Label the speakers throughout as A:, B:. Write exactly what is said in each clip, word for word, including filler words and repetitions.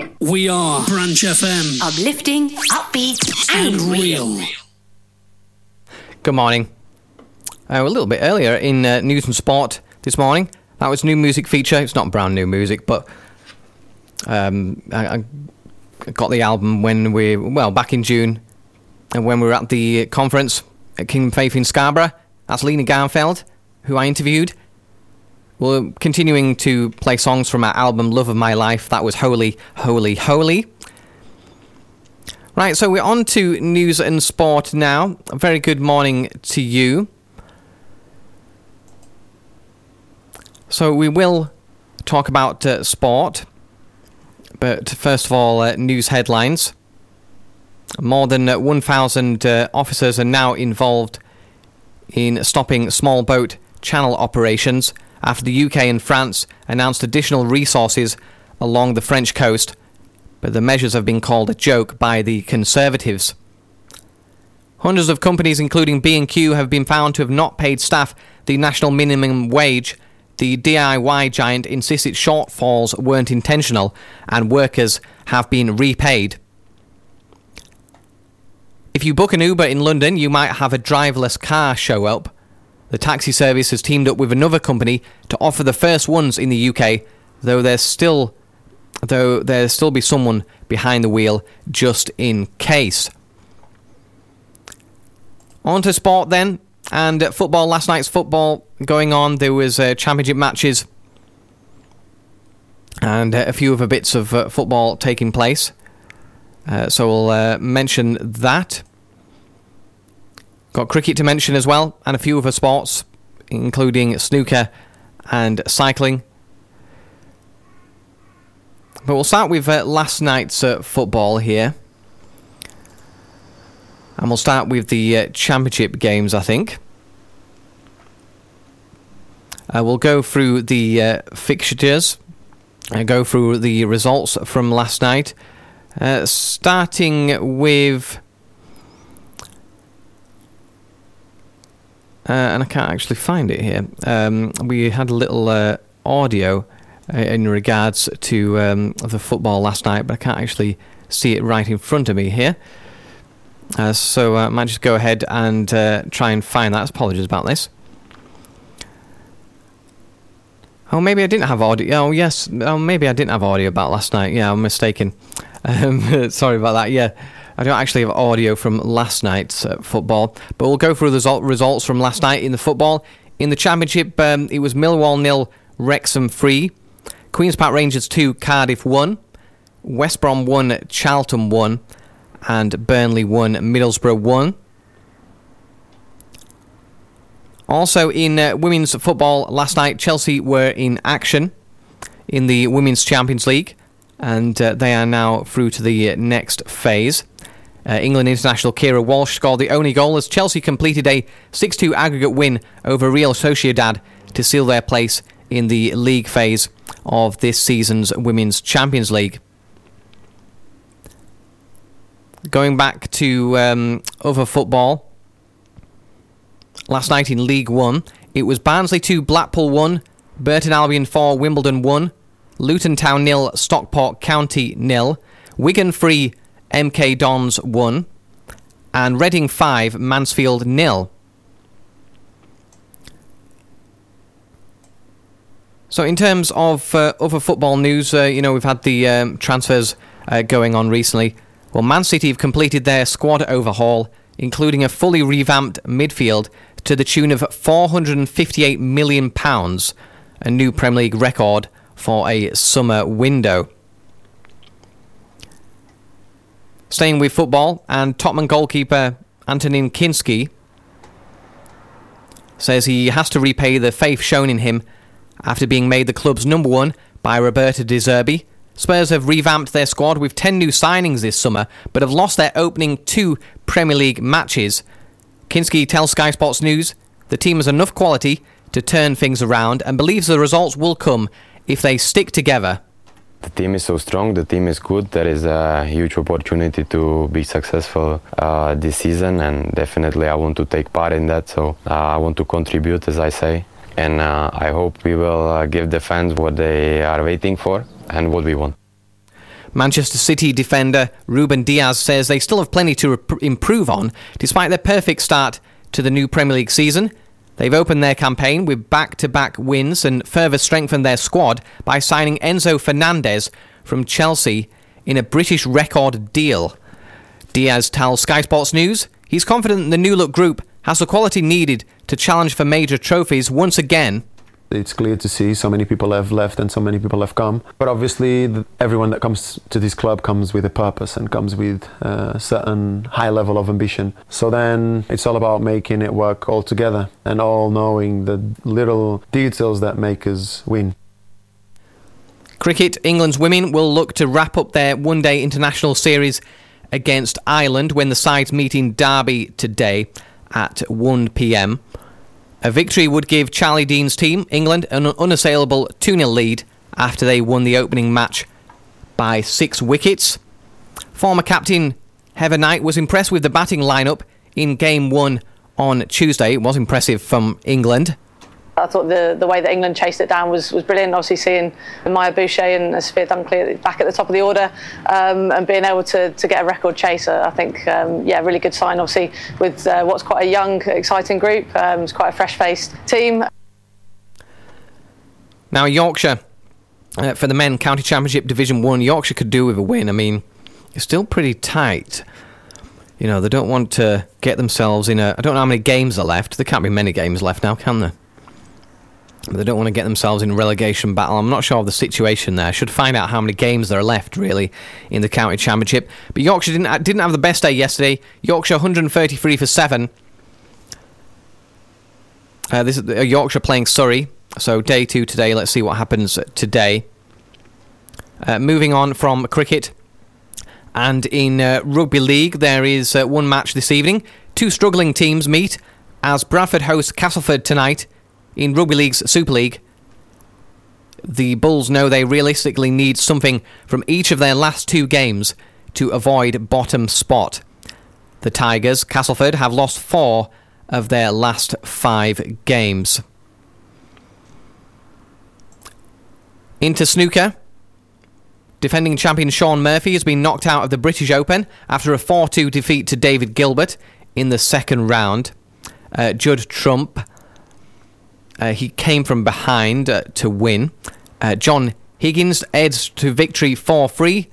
A: We are Branch F M.
B: Uplifting, upbeat, and, and real.
C: Good morning. Uh, a little bit earlier in uh, news and sport this morning, that was new music feature. It's not brand new music, but um, I, I got the album when we, well, back in June, and when we were at the conference at Kingdom Faith in Scarborough. That's Lena Garnfeld, who I interviewed. We're continuing to play songs from our album Love of My Life. That was Holy, Holy, Holy. Right, so we're on to news and sport now. A very good morning to you. So we will talk about uh, sport. But first of all, uh, news headlines. More than uh, one thousand uh, officers are now involved in stopping small boat channel operations after the U K and France announced additional resources along the French coast, but the measures have been called a joke by the Conservatives. Hundreds of companies, including B and Q, have been found to have not paid staff the national minimum wage. The D I Y giant insists its shortfalls weren't intentional and workers have been repaid. If you book an Uber in London, you might have a driverless car show up. The taxi service has teamed up with another company to offer the first ones in the U K, though there's still though there'll still be someone behind the wheel just in case. On to sport then, and uh, football. Last night's football going on. There was uh, championship matches and uh, a few other bits of uh, football taking place. Uh, so we'll uh, mention that. Got cricket to mention as well, and a few other sports, including snooker and cycling. But we'll start with uh, last night's uh, football here. And we'll start with the uh, championship games, I think. Uh, we'll go through the uh, fixtures, and go through the results from last night. Uh, starting with... Uh, and I can't actually find it here. Um, we had a little uh, audio uh, in regards to um, the football last night, but I can't actually see it right in front of me here. Uh, so I might just go ahead and uh, try and find that. Apologies about this. Oh, maybe I didn't have audio. Oh, yes. Oh, maybe I didn't have audio about last night. Yeah, I'm mistaken. Um, sorry about that. Yeah. I don't actually have audio from last night's uh, football, but we'll go through the result, results from last night in the football. In the Championship, um, it was Millwall nil, Wrexham three, Queen's Park Rangers two, Cardiff one, West Brom one, Charlton one, and Burnley one, Middlesbrough one. Also in uh, women's football last night, Chelsea were in action in the Women's Champions League, and uh, they are now through to the uh, next phase. Uh, England international Kira Walsh scored the only goal as Chelsea completed a six two aggregate win over Real Sociedad to seal their place in the league phase of this season's Women's Champions League. Going back to um, other football, last night in League One, it was Barnsley two, Blackpool one, Burton Albion four, Wimbledon one, Luton Town nil, Stockport County nil, Wigan three, M K Dons one, and Reading five, Mansfield nil. So in terms of uh, other football news, uh, you know, we've had the um, transfers uh, going on recently. Well, Man City have completed their squad overhaul, including a fully revamped midfield to the tune of four hundred fifty-eight million pounds, a new Premier League record for a summer window. Staying with football, and Tottenham goalkeeper Antonin Kinski says he has to repay the faith shown in him after being made the club's number one by Roberto De Zerbi. Spurs have revamped their squad with ten new signings this summer, but have lost their opening two Premier League matches. Kinski tells Sky Sports News the team has enough quality to turn things around and believes the results will come if they stick together.
D: The team is so strong, the team is good, there is a huge opportunity to be successful uh, this season, and definitely I want to take part in that, so uh, I want to contribute, as I say, and uh, I hope we will uh, give the fans what they are waiting for and what we want.
C: Manchester City defender Ruben Diaz says they still have plenty to rep- improve on, despite their perfect start to the new Premier League season. They've opened their campaign with back-to-back wins and further strengthened their squad by signing Enzo Fernandez from Chelsea in a British record deal. Diaz tells Sky Sports News he's confident the new-look group has the quality needed to challenge for major trophies once again.
E: It's clear to see so many people have left and so many people have come. But obviously, the, everyone that comes to this club comes with a purpose and comes with a certain high level of ambition. So then it's all about making it work all together and all knowing the little details that make us win.
C: Cricket, England's women will look to wrap up their one-day international series against Ireland when the sides meet in Derby today at one p.m. A victory would give Charlie Dean's team, England, an unassailable two nil lead after they won the opening match by six wickets. Former captain Heather Knight was impressed with the batting lineup in game one on Tuesday. It was impressive from England.
F: I thought the, the way that England chased it down was, was brilliant. Obviously seeing Maya Boucher and Sophia Dunkley back at the top of the order um, and being able to, to get a record chase, I think, um, yeah, really good sign. Obviously with uh, what's quite a young, exciting group, um, it's quite a fresh-faced team.
C: Now Yorkshire, uh, for the men, County Championship Division one, Yorkshire could do with a win. I mean, it's still pretty tight. You know, they don't want to get themselves in a... I don't know how many games are left. There can't be many games left now, can there? But they don't want to get themselves in a relegation battle. I'm not sure of the situation there. I should find out how many games there are left, really, in the County Championship. But Yorkshire didn't didn't have the best day yesterday. Yorkshire one hundred thirty-three for seven. Uh, this is uh, Yorkshire playing Surrey. So day two today. Let's see what happens today. Uh, moving on from cricket. And in uh, Rugby League, there is uh, one match this evening. Two struggling teams meet as Bradford host Castleford tonight. In Rugby League's Super League, the Bulls know they realistically need something from each of their last two games to avoid bottom spot. The Tigers, Castleford, have lost four of their last five games. Into snooker. Defending champion Shaun Murphy has been knocked out of the British Open after a four two defeat to David Gilbert in the second round. Uh, Judd Trump... Uh, he came from behind uh, to win. Uh, John Higgins edged to victory four three.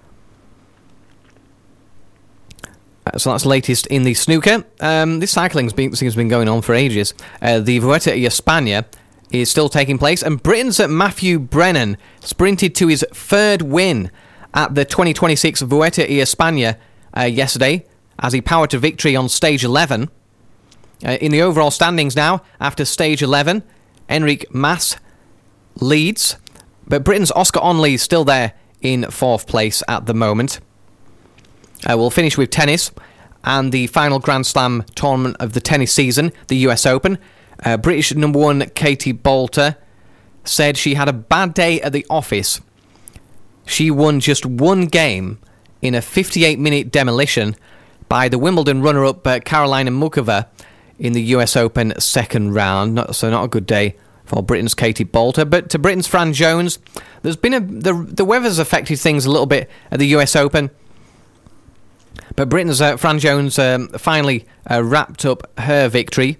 C: Uh, so that's latest in the snooker. Um, this cycling been, seems to have been going on for ages. Uh, the Vuelta a España is still taking place, and Britain's Matthew Brennan sprinted to his third win at the twenty twenty-six Vuelta a España uh, yesterday as he powered to victory on stage eleven. Uh, in the overall standings now, after stage eleven, Enric Mas leads, but Britain's Oscar Onley is still there in fourth place at the moment. Uh, we'll finish with tennis and the final Grand Slam tournament of the tennis season, the U S Open. Uh, British number one Katie Boulter said she had a bad day at the office. She won just one game in a fifty-eight minute demolition by the Wimbledon runner-up uh, Karolina Muchova in the U S Open second round. Not, so not a good day for Britain's Katie Boulter. But to Britain's Fran Jones, there's been a the the weather's affected things a little bit at the U S Open. But Britain's uh, Fran Jones um, finally uh, wrapped up her victory.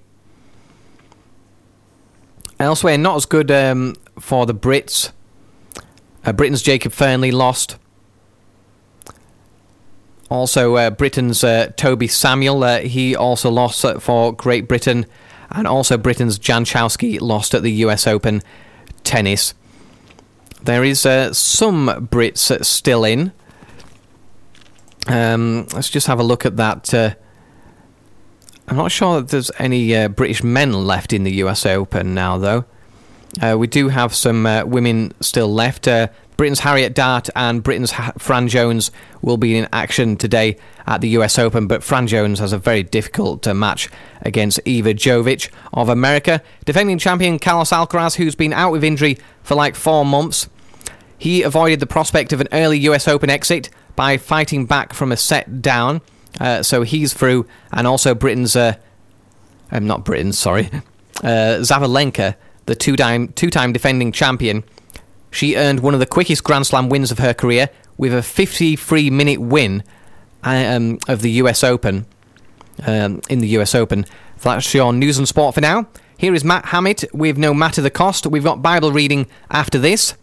C: Elsewhere, not as good um, for the Brits. Uh, Britain's Jacob Fernley lost. Also, uh, Britain's uh, Toby Samuel, uh, he also lost uh, for Great Britain. And also Britain's Janchowski lost at the U S Open tennis. There is uh, some Brits uh, still in. Um, let's just have a look at that. Uh, I'm not sure that there's any uh, British men left in the U S Open now, though. Uh, we do have some uh, women still left. Uh, Britain's Harriet Dart and Britain's ha- Fran Jones will be in action today at the U S Open, but Fran Jones has a very difficult uh, match against Eva Jovic of America. Defending champion Carlos Alcaraz, who's been out with injury for like four months. He avoided the prospect of an early U S Open exit by fighting back from a set down. Uh, so he's through, and also Britain's, uh, um, not Britain's, sorry, uh, Zabalenka, the two-time two-time defending champion. She earned one of the quickest Grand Slam wins of her career with a fifty-three minute win um, of the U S Open, um, in the U S Open. That's your news and sport for now. Here is Matt Hammett with No Matter the Cost. We've got Bible reading after this.